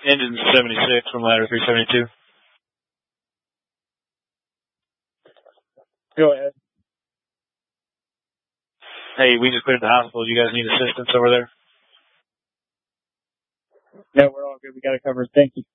Engine 76 from ladder 372. Go ahead. Hey, we just cleared the hospital. Do you guys need assistance over there? No, we're all good. We got it covered. Thank you.